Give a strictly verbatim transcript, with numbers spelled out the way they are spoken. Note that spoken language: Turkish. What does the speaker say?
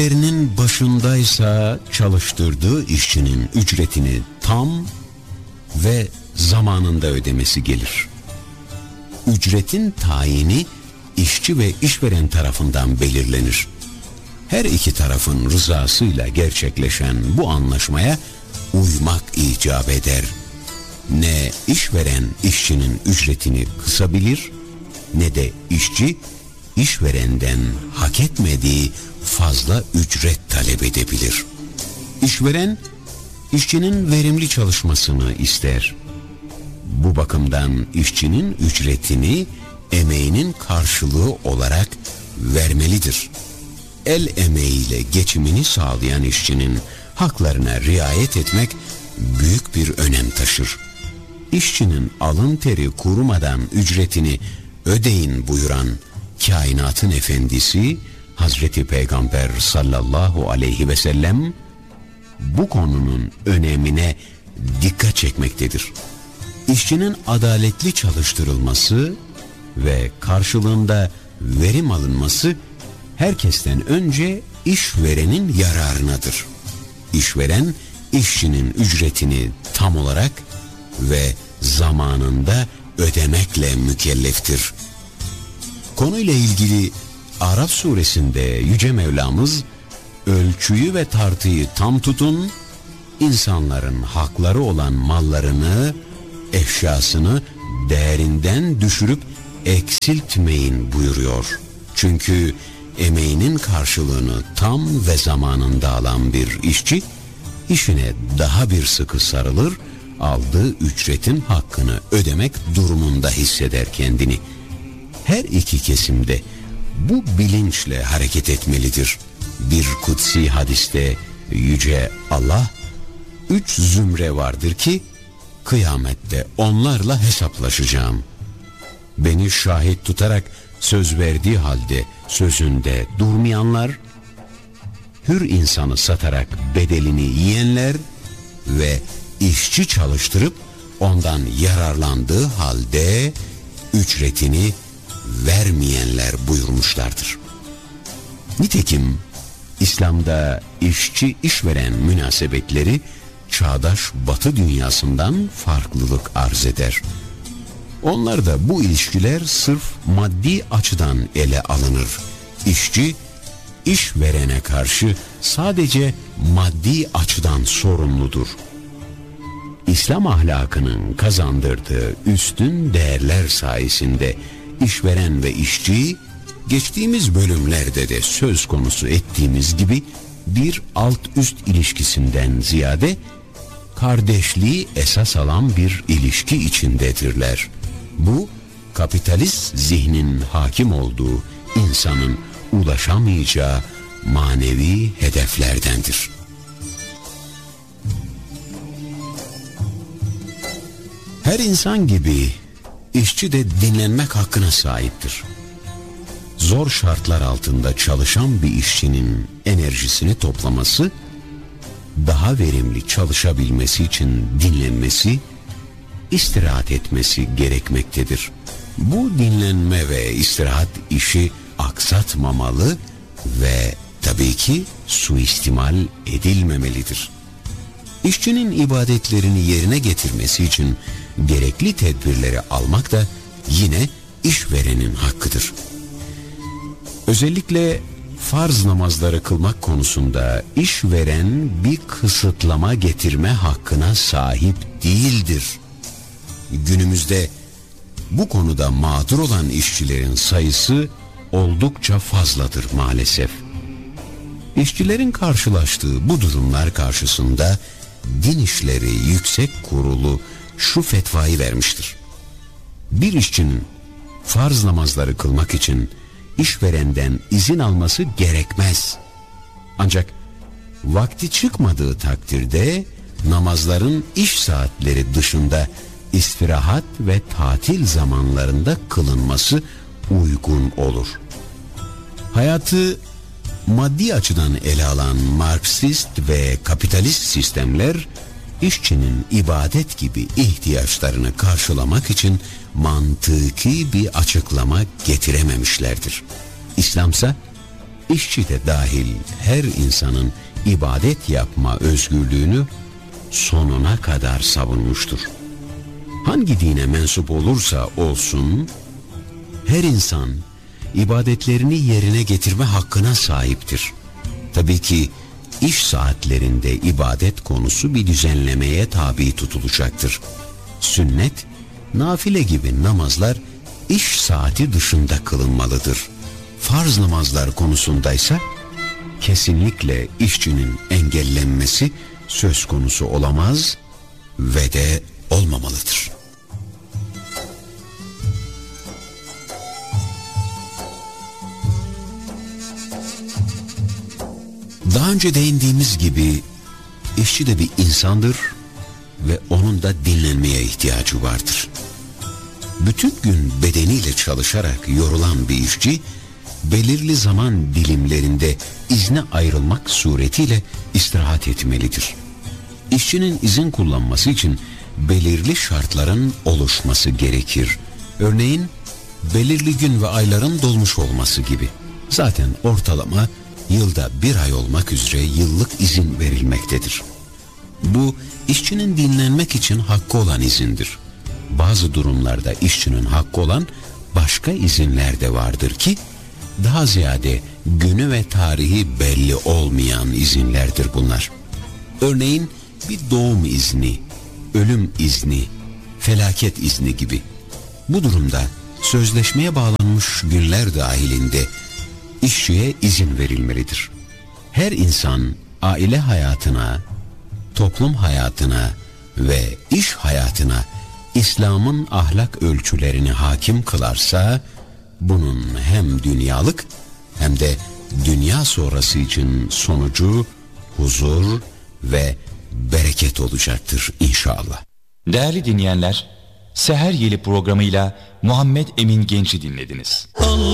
Yerinin başındaysa çalıştırdığı işçinin ücretini tam ve zamanında ödemesi gelir. Ücretin tayini işçi ve işveren tarafından belirlenir. Her iki tarafın rızasıyla gerçekleşen bu anlaşmaya uymak icap eder. Ne işveren işçinin ücretini kısabilir, ne de işçi işverenden hak etmediği fazla ücret talep edebilir. İşveren işçinin verimli çalışmasını ister. Bu bakımdan işçinin ücretini emeğinin karşılığı olarak vermelidir. El emeğiyle geçimini sağlayan işçinin haklarına riayet etmek büyük bir önem taşır. İşçinin alın teri kurumadan ücretini ödeyin buyuran kainatın efendisi Hazreti Peygamber sallallahu aleyhi ve sellem bu konunun önemine dikkat çekmektedir. İşçinin adaletli çalıştırılması ve karşılığında verim alınması herkesten önce işverenin yararınadır. İşveren işçinin ücretini tam olarak ve zamanında ödemekle mükelleftir. Konuyla ilgili Araf suresinde Yüce Mevlamız ölçüyü ve tartıyı tam tutun, insanların hakları olan mallarını, eşyasını değerinden düşürüp eksiltmeyin buyuruyor. Çünkü emeğinin karşılığını tam ve zamanında alan bir işçi, işine daha bir sıkı sarılır, aldığı ücretin hakkını ödemek durumunda hisseder kendini. Her iki kesimde bu bilinçle hareket etmelidir. Bir kutsi hadiste Yüce Allah, üç zümre vardır ki kıyamette onlarla hesaplaşacağım. Beni şahit tutarak söz verdiği halde sözünde durmayanlar, hür insanı satarak bedelini yiyenler ve işçi çalıştırıp ondan yararlandığı halde ücretini vermeyenler buyurmuşlardır. Nitekim İslam'da işçi işveren münasebetleri çağdaş Batı dünyasından farklılık arz eder. Onlarda bu ilişkiler sırf maddi açıdan ele alınır. İşçi işverene karşı sadece maddi açıdan sorumludur. İslam ahlakının kazandırdığı üstün değerler sayesinde işveren ve işçi, geçtiğimiz bölümlerde de söz konusu ettiğimiz gibi bir alt üst ilişkisinden ziyade kardeşliği esas alan bir ilişki içindedirler. Bu kapitalist zihnin hakim olduğu insanın ulaşamayacağı manevi hedeflerdendir. Her insan gibi işçi de dinlenmek hakkına sahiptir. Zor şartlar altında çalışan bir işçinin enerjisini toplaması, daha verimli çalışabilmesi için dinlenmesi, istirahat etmesi gerekmektedir. Bu dinlenme ve istirahat işi aksatmamalı ve tabii ki suistimal edilmemelidir. İşçinin ibadetlerini yerine getirmesi için gerekli tedbirleri almak da yine işverenin hakkıdır. Özellikle farz namazları kılmak konusunda işveren bir kısıtlama getirme hakkına sahip değildir. Günümüzde bu konuda mağdur olan işçilerin sayısı oldukça fazladır maalesef. İşçilerin karşılaştığı bu durumlar karşısında Din İşleri Yüksek Kurulu şu fetvayı vermiştir. Bir işçinin farz namazları kılmak için işverenden izin alması gerekmez. Ancak vakti çıkmadığı takdirde namazların iş saatleri dışında istirahat ve tatil zamanlarında kılınması uygun olur. Hayatı maddi açıdan ele alan Marksist ve kapitalist sistemler, işçinin ibadet gibi ihtiyaçlarını karşılamak için mantıki bir açıklama getirememişlerdir. İslamsa işçi de dahil her insanın ibadet yapma özgürlüğünü sonuna kadar savunmuştur. Hangi dine mensup olursa olsun, her insan ibadetlerini yerine getirme hakkına sahiptir. Tabii ki iş saatlerinde ibadet konusu bir düzenlemeye tabi tutulacaktır. Sünnet, nafile gibi namazlar iş saati dışında kılınmalıdır. Farz namazlar konusundaysa kesinlikle işçinin engellenmesi söz konusu olamaz ve de olmamalıdır. Daha önce değindiğimiz gibi işçi de bir insandır ve onun da dinlenmeye ihtiyacı vardır. Bütün gün bedeniyle çalışarak yorulan bir işçi belirli zaman dilimlerinde izne ayrılmak suretiyle istirahat etmelidir. İşçinin izin kullanması için belirli şartların oluşması gerekir. Örneğin belirli gün ve ayların dolmuş olması gibi. Zaten ortalama yılda bir ay olmak üzere yıllık izin verilmektedir. Bu işçinin dinlenmek için hakkı olan izindir. Bazı durumlarda işçinin hakkı olan başka izinler de vardır ki daha ziyade günü ve tarihi belli olmayan izinlerdir bunlar. Örneğin bir doğum izni, ölüm izni, felaket izni gibi. Bu durumda sözleşmeye bağlanmış günler dahilinde işçiye izin verilmelidir. Her insan aile hayatına, toplum hayatına ve iş hayatına İslam'ın ahlak ölçülerini hakim kılarsa bunun hem dünyalık hem de dünya sonrası için sonucu huzur ve bereket olacaktır inşallah. Değerli dinleyenler, Seher Yeli programıyla Muhammed Emin Genç'i dinlediniz.